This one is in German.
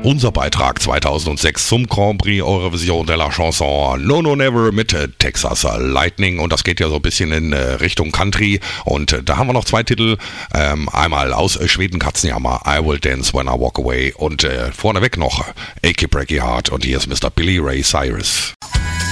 Unser Beitrag 2006 zum Grand Prix Eurovision de la Chanson No No Never mit Texas Lightning, und das geht ja so ein bisschen in Richtung Country, und da haben wir noch 2 Titel, einmal aus Schweden Katzenjammer, I Will Dance When I Walk Away, und vorneweg noch Achy Breaky Heart, und hier ist Mr. Billy Ray Cyrus.